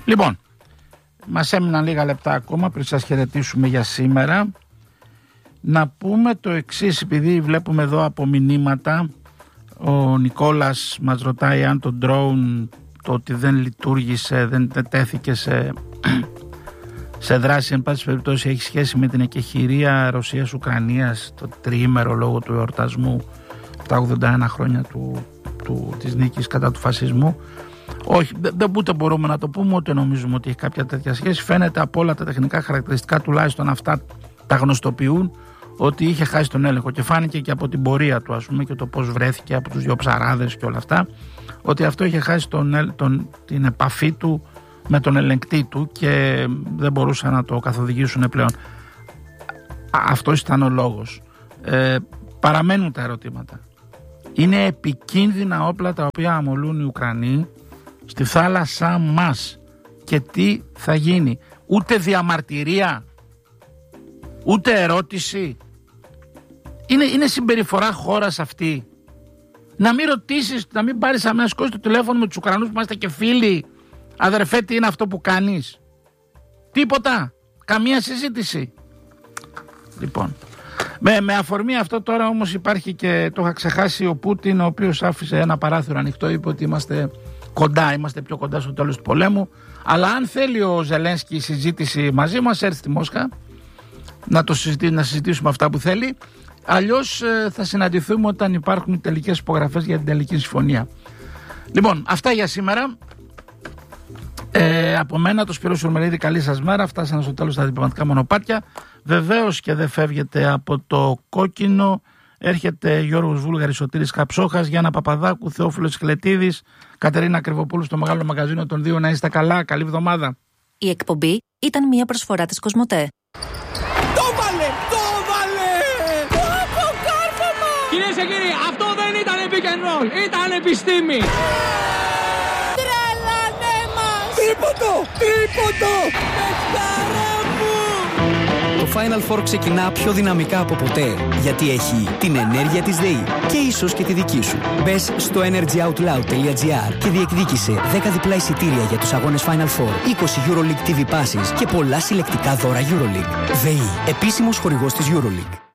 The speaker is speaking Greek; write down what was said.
Λοιπόν, μας έμειναν λίγα λεπτά ακόμα πριν σας χαιρετήσουμε για σήμερα. Να πούμε το εξής, επειδή βλέπουμε εδώ από μηνύματα, ο Νικόλας μας ρωτάει αν το drone, το ότι δεν λειτουργήσε, δεν τέθηκε σε δράση, εν πάση περιπτώσει έχει σχέση με την εκεχηρία Ρωσίας-Ουκρανίας, το τριήμερο λόγω του εορτασμού τα 81 χρόνια της νίκης κατά του φασισμού. Όχι, δεν ούτε μπορούμε να το πούμε, ούτε νομίζουμε ότι έχει κάποια τέτοια σχέση. Φαίνεται από όλα τα τεχνικά χαρακτηριστικά, τουλάχιστον αυτά τα γνωστοποιούν, ότι είχε χάσει τον έλεγχο, και φάνηκε και από την πορεία του, ας πούμε, και το πώς βρέθηκε από τους δύο ψαράδες και όλα αυτά, ότι αυτό είχε χάσει την επαφή του με τον ελεγκτή του και δεν μπορούσαν να το καθοδηγήσουν πλέον. Αυτός ήταν ο λόγος. Παραμένουν τα ερωτήματα. Είναι επικίνδυνα όπλα τα οποία αμολούν οι Ουκρανοί στη θάλασσά μας. Και τι θα γίνει? Ούτε διαμαρτυρία, ούτε ερώτηση. Είναι συμπεριφορά χώρας αυτή? Να μην ρωτήσεις, να μην πάρεις αμέσως το τηλέφωνο με τους Ουκρανούς που είμαστε και φίλοι? Αδερφέ, τι είναι αυτό που κάνεις? Τίποτα, καμία συζήτηση. Λοιπόν, με αφορμή αυτό τώρα όμως υπάρχει και, το είχα ξεχάσει, ο Πούτιν, ο οποίος άφησε ένα παράθυρο ανοιχτό, είπε ότι είμαστε πιο κοντά στο τέλος του πολέμου, αλλά αν θέλει ο Ζελένσκι η συζήτηση μαζί μας, έρθει στη Μόσχα να συζητήσουμε αυτά που θέλει, αλλιώς θα συναντηθούμε όταν υπάρχουν οι τελικές υπογραφές για την τελική συμφωνία. Λοιπόν, αυτά για σήμερα. Από μένα, το Σπύρο Σουρμερίδη, καλή σας μέρα. Φτάσαμε στο τέλος τα διπλωματικά μονοπάτια. Βεβαίως και δεν φεύγετε από το κόκκινο. Έρχεται Γιώργος Βούλγαρης, Σωτήρης Καψόχας, Γιάννα Παπαδάκου, Θεόφιλος Χλετίδης, Κατερίνα Κρυβοπούλου στο Μεγάλο Μαγαζίνο των Δύο. Να είστε καλά, καλή εβδομάδα. Η εκπομπή ήταν μια προσφορά της Κοσμοτέ. Το βάλε! Κυρίες και κύριοι, αυτό δεν ήταν pick and roll, ήταν επιστήμη. Τρελάνε μας! Τίποτο! Πεχτάρα μου! Το Final Four ξεκινά πιο δυναμικά από ποτέ, γιατί έχει την ενέργεια της ΔΕΗ και ίσως και τη δική σου. Μπες στο energyoutloud.gr και διεκδίκησε 10 διπλά εισιτήρια για τους αγώνες Final Four, 20 EuroLeague TV passes και πολλά συλλεκτικά δώρα EuroLeague. ΔΕΗ, επίσημος χορηγός της EuroLeague.